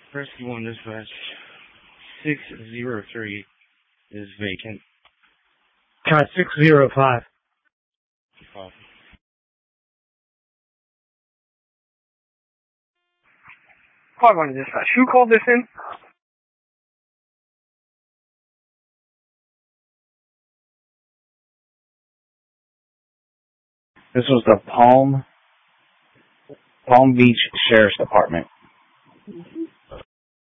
Rescue 1 dispatch. 603 is vacant. 605. Copy. Call 1 dispatch. Who called this in? This was the Palm Beach Sheriff's Department.